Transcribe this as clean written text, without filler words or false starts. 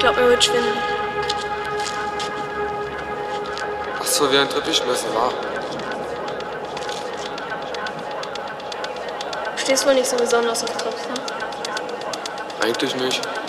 glaube, mir wird schwindelig. Ach so, wie ein Teppichmesser, wa? Du stehst wohl nicht so besonders auf Trips, ne? Eigentlich nicht.